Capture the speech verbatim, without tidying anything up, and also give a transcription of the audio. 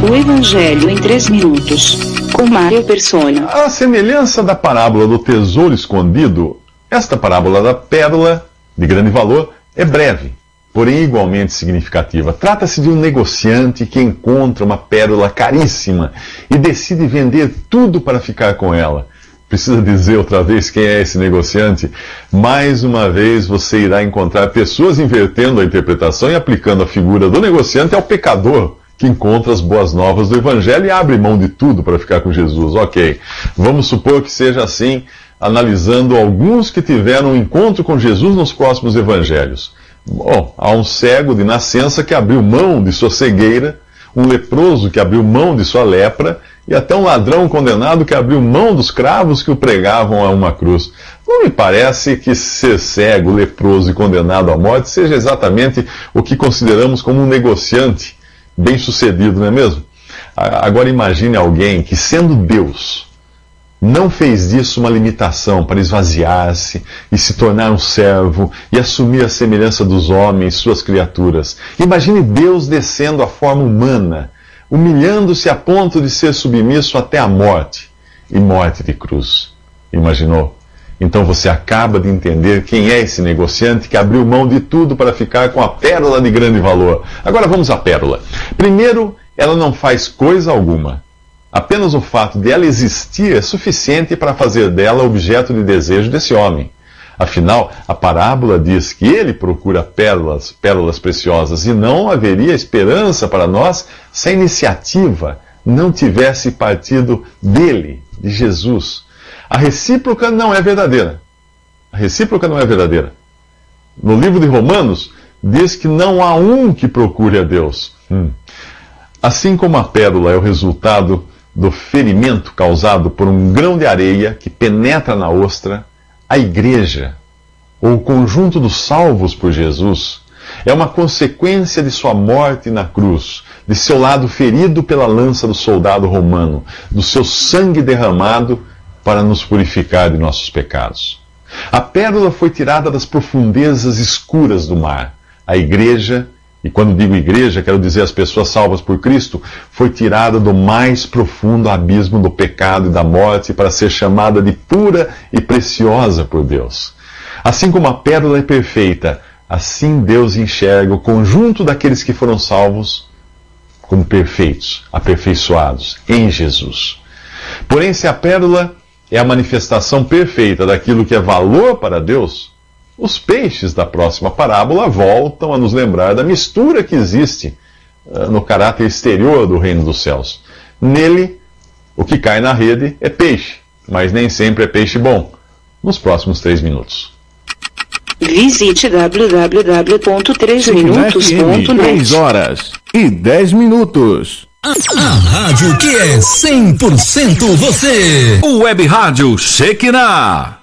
O Evangelho em três minutos, com Mário Persona. À semelhança da parábola do tesouro escondido, esta parábola da pérola, de grande valor, é breve, porém igualmente significativa. Trata-se de um negociante que encontra uma pérola caríssima e decide vender tudo para ficar com ela. Precisa dizer outra vez quem é esse negociante? Mais uma vez você irá encontrar pessoas invertendo a interpretação e aplicando a figura do negociante ao pecador que encontra as boas novas do Evangelho e abre mão de tudo para ficar com Jesus. Ok, vamos supor que seja assim, analisando alguns que tiveram um encontro com Jesus nos próximos Evangelhos. Bom, há um cego de nascença que abriu mão de sua cegueira, um leproso que abriu mão de sua lepra, e até um ladrão condenado que abriu mão dos cravos que o pregavam a uma cruz. Não me parece que ser cego, leproso e condenado à morte seja exatamente o que consideramos como um negociante bem-sucedido, não é mesmo? Agora imagine alguém que, sendo Deus, não fez disso uma limitação para esvaziar-se e se tornar um servo e assumir a semelhança dos homens, suas criaturas. Imagine Deus descendo à forma humana, humilhando-se a ponto de ser submisso até a morte, e morte de cruz. Imaginou? Então você acaba de entender quem é esse negociante que abriu mão de tudo para ficar com a pérola de grande valor. Agora vamos à pérola. Primeiro, ela não faz coisa alguma. Apenas o fato de ela existir é suficiente para fazer dela objeto de desejo desse homem. Afinal, a parábola diz que ele procura pérolas, pérolas preciosas, e não haveria esperança para nós se a iniciativa não tivesse partido dele, de Jesus. A recíproca não é verdadeira. A recíproca não é verdadeira. No livro de Romanos, diz que não há um que procure a Deus. Hum. Assim como a pérola é o resultado do ferimento causado por um grão de areia que penetra na ostra, a igreja, ou o conjunto dos salvos por Jesus, é uma consequência de sua morte na cruz, de seu lado ferido pela lança do soldado romano, do seu sangue derramado para nos purificar de nossos pecados. A pérola foi tirada das profundezas escuras do mar. A igreja, e quando digo igreja, quero dizer as pessoas salvas por Cristo, foi tirada do mais profundo abismo do pecado e da morte para ser chamada de pura e preciosa por Deus. Assim como a pérola é perfeita, assim Deus enxerga o conjunto daqueles que foram salvos como perfeitos, aperfeiçoados em Jesus. Porém, se a pérola é a manifestação perfeita daquilo que é valor para Deus, os peixes da próxima parábola voltam a nos lembrar da mistura que existe uh, no caráter exterior do reino dos céus. Nele, o que cai na rede é peixe, mas nem sempre é peixe bom. Nos próximos três minutos. Visite w w w ponto três minutos ponto net. três horas e dez minutos. A rádio que é cem por cento você. O Web Rádio Shekinah.